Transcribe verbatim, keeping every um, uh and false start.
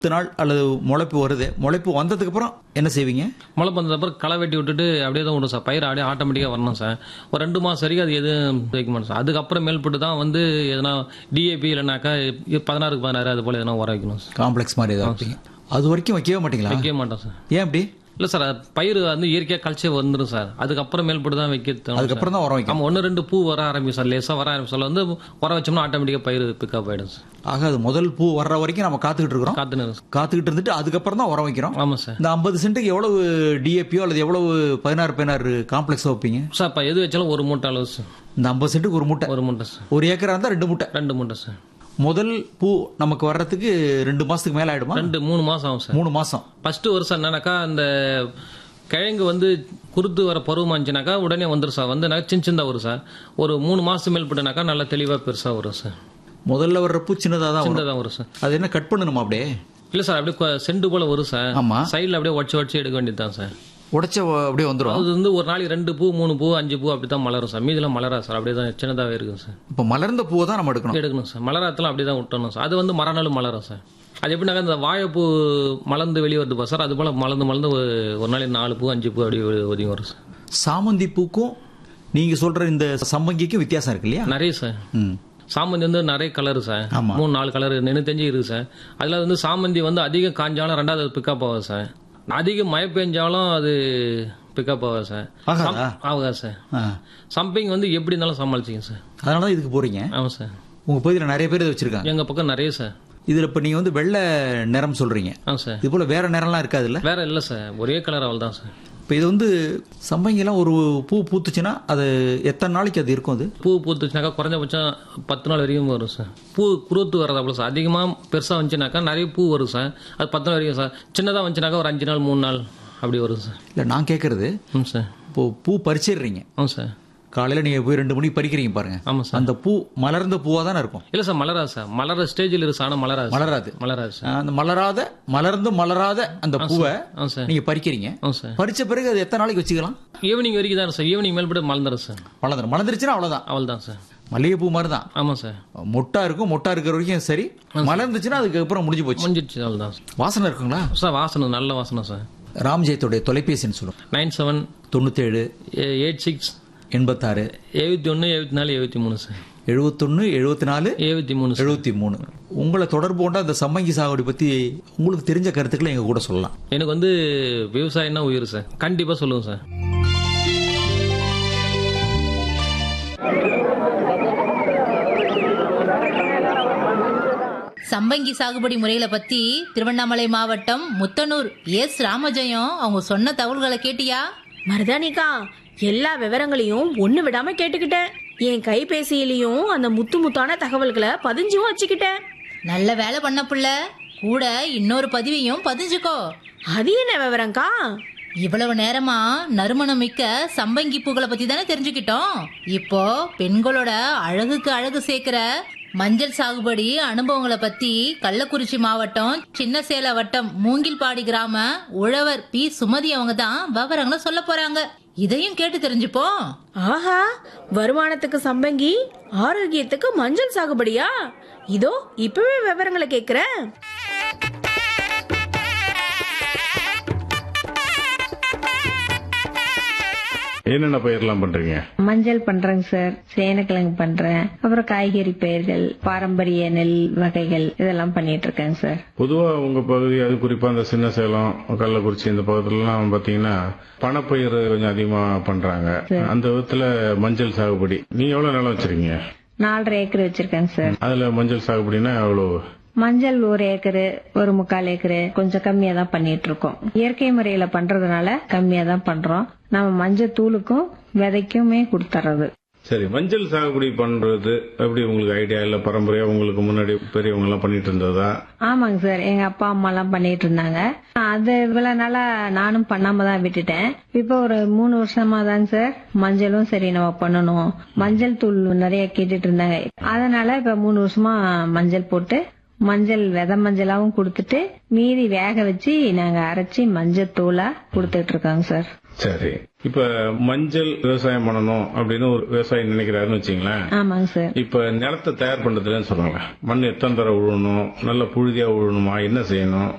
பத்து நாள் அல்லது முளைப்பு வருது, முளைப்பு வந்ததுக்கு அப்புறம் என்ன செய்வீங்க? முளைப்பு வந்தது அப்புறம் களை வெட்டி விட்டுட்டு அப்படியே தான் விடும் சார். பயிர் அப்படியே ஆட்டோமேட்டிக்காக வரணும் சார். ஒரு ரெண்டு மாதம் வரைக்கும் அது எதுவும் வைக்க மாட்டோம் சார். அதுக்கப்புறம் மேல்பட்டு தான் வந்து எதனா டிஏபி இல்லைனாக்கா பதினாறுக்கு பதினாறு அது போல் எதனா உரம் வைக்கணும் சார். காம்ப்ளெக்ஸ் மாதிரி ஏதாவது வைப்பீங்க? அது வரைக்கும் வைக்கவே மாட்டீங்களா? வைக்கவே மாட்டோம் சார். ஏன் அப்படி? இல்லை சார், பயிர் வந்து இயற்கையாக கழிச்சே வந்துடும் சார். அதுக்கப்புறம் மேல்பட்டு தான் வைக்க. அதுக்கப்புறம் தான் உரம் வைக்கும். நம்ம ஒன்று ரெண்டு பூ வர ஆரம்பிக்கும் சார். லேசாக வர ஆரம்பிச்சால வந்து உரம் வச்சோம்னா ஆட்டோமேட்டிக்காக பயிர் பிக்கப் ஆகிடும் சார். ஆக அது முதல் பூ வர்ற வரைக்கும் நம்ம காத்துக்கிட்டு இருக்கிறோம். காத்துன்னு காத்துக்கிட்டு இருந்துட்டு அதுக்கப்புறம் தான் உரம் வைக்கிறோம். ஆமாம் சார். இந்த ஐம்பது சென்ட்டுக்கு எவ்வளவு டிஏபியோ அல்லது எவ்வளவு பதினாறு பதினாறு காம்ப்ளெக்ஸ் வைப்பீங்க சார்? இப்போ எது வச்சாலும் ஒரு மூட்டை அளவு சார். இந்த ஐம்பது சென்ட்டுக்கு ஒரு மூட்டை? ஒரு மூட்டை சார். ஒரு ஏக்கரா இருந்தால் ரெண்டு மூட்டை? ரெண்டு மூட்டை சார். முதல் பூ நமக்கு வர்றதுக்கு ரெண்டு மாசத்துக்கு மேல ஆயிடுமா? ரெண்டு மூணு மாசம் ஆகும் சார். மூணு மாசம். ஃபர்ஸ்ட் வருஷம் என்னன்னாக்கா அந்த கிழங்கு வந்து குருத்து வர பருவமா இருந்துச்சுனாக்கா உடனே வந்துடும் சார். வந்து சின்ன சின்னதாக வரும் சார். ஒரு மூணு மாசம் மேல்பட்டுனாக்கா நல்லா தெளிவாக பெருசாக வரும் சார். முதல்ல வர்ற பூ சின்னதாக தான் சின்னதாக வரும் சார். அது என்ன கட் பண்ணணுமா அப்படியே? இல்லை சார், அப்படியே செண்டு போல வரும் சார். ஆமா. சைடில் அப்படியே உடச்சி உடச்சி எடுக்க வேண்டியது தான் சார். உடச்ச அப்படியே வந்துடும். அது வந்து ஒரு நாளைக்கு ரெண்டு பூ மூணு பூ அஞ்சு பூ அப்படி தான் மலரும் சார். மீதெல்லாம் மலரா சார். அப்படியே தான் சின்னதாகவே இருக்கும் சார். இப்போ மலர்ந்த பூவை தான் நம்ம எடுக்கணும் எடுக்கணும் சார். மலராத்தெல்லாம் அப்படி தான் விட்டணும் சார். அது வந்து மறுநாள் மலரும் சார். அது எப்படின்னாக்கா இந்த வாழைப்பூ மலர்ந்து வெளியே வருது பா சார், அது போல் மலர்ந்து மலர்ந்து ஒரு நாளைக்கு நாலு பூ அஞ்சு பூ அப்படி ஒதுங்கி வரும் சார். சாமந்தி பூக்கும் நீங்க சொல்ற இந்த சம்பங்கிக்கும் வித்தியாசம் இருக்கு இல்லையா? நிறைய சார். ம். சாமந்தி வந்து நிறைய கலரு சார். மூணு நாலு கலர் நின்று தெரிஞ்சு இருக்கு சார். அதில் வந்து சாமந்தி வந்து அதிகம் காஞ்சாலும் ரெண்டாவது பிக்கப் ஆகும் சார். அதிகம் மழை பெஞ்சாலும் அது பிக்கப் ஆகும் சார். ஆகுதா சார். சம்பிங் வந்து எப்படி இருந்தாலும் சமாளிச்சிங்க சார். அதனால தான் இதுக்கு போறீங்க. ஆமாம் சார். உங்க பகுதியில் நிறைய பேர் இதை வச்சிருக்காங்க. எங்கள் பக்கம் நிறைய சார். இதுல இப்ப நீங்க வந்து வெள்ளை நிறம் சொல்றீங்க. ஆ சார். இது போல வேற நிறம்லாம் இருக்காது இல்ல? வேற இல்லை சார், ஒரே கலர் அவள் தான் சார். இப்போ இது வந்து சம்பங்கிலாம் ஒரு பூ பூத்துச்சுன்னா அது எத்தனை நாளைக்கு அது இருக்கும்? அது பூ பூத்துச்சுனாக்கா குறைஞ்சபட்சம் பத்து நாள் வரைக்கும் வரும் சார். பூ குருத்து வர்றது அவ்வளோ சார். அதிகமாக பெருசாக வந்துச்சுனாக்கா நிறைய பூ வரும் சார். அது பத்து நாள் வரைக்கும் சார். சின்னதாக வந்துச்சுனாக்கா ஒரு அஞ்சு நாள் மூணு நாள் அப்படி வரும் சார். இல்லை நான் கேட்கறது, ம் சார், இப்போ பூ பறிச்சிடுறீங்க. ஆமாம் சார். காலையில் நீங்கள் போய் ரெண்டு மணிக்கு பறிக்கிறீங்க பாருங்க. ஆமாம் சார். அந்த பூ மலர்ந்த பூவாக தானே இருக்கும்? இல்லை சார், மலராது சார். மலர ஸ்டேஜில் இருக்கு சார். ஆனால் மலராது. மலராது மலராது சார். அந்த மலராத மலர்ந்து மலராத அந்த பூவை நீங்கள் பறிக்கிறீங்க. ஆமாம் சார். பறிச்ச பிறகு அது எத்தனை நாளைக்கு வச்சுக்கலாம்? ஈவினிங் வரைக்கும் தான் சார். Evening Melpattu மலர்ந்துடும் sir. மலர்ந்துடும். மலர்ந்துருச்சுன்னா அவ்வளோதான். அவள் தான் சார். மல்லிகைப்பூ மாதிரி தான். ஆமாம் சார். மொட்டா இருக்கும். மொட்டா இருக்கிற வரைக்கும் சரி. மலர்ந்துச்சுன்னா அதுக்கப்புறம் முடிஞ்சு போச்சு. முடிஞ்சிடுச்சு. அவள் தான் சார். வாசனை இருக்குங்களா சார்? வாசனை நல்ல வாசனை சார். ராம்ஜெயத்துடைய தொலைபேசின்னு சொல்லுவோம். நைன் செவன் தொண்ணூத்தேழு எயிட் சிக்ஸ் எண்பத்தாறு எழுபத்தி ஒன்று எழுபத்தி நாலு எழுபத்தி மூணு சார். எழுபத்தொன்னு எழுபத்தி நாலு எழுபத்தி மூணு எழுபத்தி மூணு. உங்களை தொடர்பு கொண்ட அந்த சம்பங்கி சாகுபடி பத்தி உங்களுக்கு தெரிஞ்ச கருத்துக்களை எங்க கூட சொல்லலாம். எனக்கு வந்து விவசாயம்னா உயிர் சார். கண்டிப்பா சொல்லுங்க சார். சம்பங்கி சாகுபடி முறைகளை பத்தி திருவண்ணாமலை மாவட்டம் முத்தனூர் எஸ் ராமஜெயம் அவங்க சொன்ன தகவல்களை கேட்டியா? மருதானிக்கா, எல்லா விவரங்களையும் ஒண்ணு விடாம கேட்டுக்கிட்டேன். என் கைபேசியிலையும் அந்த முத்து முத்தான தகவல்களை பதிஞ்சும் வச்சுக்கிட்டேன். நல்ல வேலை பண்ண புள்ள. கூட இன்னொரு பதிவையும் பதிஞ்சுக்கோ. அது என்ன விவரங்கா? இவ்வளவு நேரமா நறுமணம் மிக்க சம்பங்கி பூக்களை பத்தி தானே தெரிஞ்சுக்கிட்டோம். இப்போ பெண்களோட அழகுக்கு அழகு சேர்க்கிற மஞ்சள் சாகுபடி அனுபவங்களை பத்தி கள்ளக்குறிச்சி மாவட்டம் சின்னசேல வட்டம் மூங்கில்பாடி கிராம உழவர் பி சுமதி அவங்க தான் விவரங்களை சொல்ல போறாங்க. இதையும் கேட்டு தெரிஞ்சுப்போம். ஆஹா, வருமானத்துக்கு சம்பங்கி, ஆரோக்கியத்துக்கு மஞ்சள் சாகுபடியா? இதோ இப்பவே விவரங்களை கேக்குறேன். என்னென்ன பயிரெல்லாம் பண்றீங்க? மஞ்சள் பண்றேங்க சார். சேனக்கிழங்கு பண்றேன். அப்புறம் காய்கறி பயிர்கள், பாரம்பரிய நெல் வகைகள் இதெல்லாம் பண்ணிட்டு இருக்கேங்க சார். பொதுவா உங்க பகுதி, அது குறிப்பா இந்த சின்ன சேலம், கள்ளக்குறிச்சி இந்த பகுதியில எல்லாம் பாத்தீங்கன்னா பணப்பயிர் கொஞ்சம் அதிகமா பண்றாங்க. அந்த விதத்துல மஞ்சள் சாகுபடி நீங்க எவ்வளவு நிலம் வச்சிருக்கீங்க? நாலரை ஏக்கர் வச்சிருக்கேங்க சார். அதுல மஞ்சள் சாகுபடினா எவ்வளவு? மஞ்சள் ஒரு ஏக்கரு, ஒரு முக்கால் ஏக்கரு, கொஞ்சம் கம்மியா தான் பண்ணிட்டு இருக்கோம். இயற்கை முறையில பண்றதுனால கம்மியா தான் பண்றோம். நம்ம மஞ்சள் தூளுக்கும் விதைக்குமே கொடுத்துறது. சரி, மஞ்சள் சாகுபடி பண்றது எப்படி உங்களுக்கு ஐடியா இல்ல? பரம்பரையா உங்களுக்கு முன்னாடி பெரியவங்க எல்லாம் பண்ணிட்டு இருந்ததா? ஆமாங்க சார், எங்க அப்பா அம்மா எல்லாம் பண்ணிட்டு இருந்தாங்க. அது இவ்வளவு நாளா நானும் பண்ணாம தான் விட்டுட்டேன். இப்ப ஒரு மூணு வருஷமா தாங்க சார் மஞ்சளும் சரி நம்ம பண்ணணும், மஞ்சள் தூள் நிறைய கேட்டுட்டு இருந்தாங்க. அதனால இப்ப மூணு வருஷமா மஞ்சள் போட்டு மஞ்சள் விதை மஞ்சளாவும் கொடுத்துட்டு மீதி வேக வச்சு நாங்க அரைச்சி மஞ்சள் தூளா கொடுத்துட்டு இருக்கோங்க சார். சரி, இப்ப மஞ்சள் விவசாயம் பண்ணணும் அப்படின்னு ஒரு விவசாயி நினைக்கிறாருன்னு வச்சுங்களேன். ஆமாங்க சார். இப்ப நிலத்தை தயார் பண்றதுலன்னு சொல்றாங்க, மண் எத்தனை தடவை உழணும், நல்ல புழுதியா உழணுமா, என்ன செய்யணும்,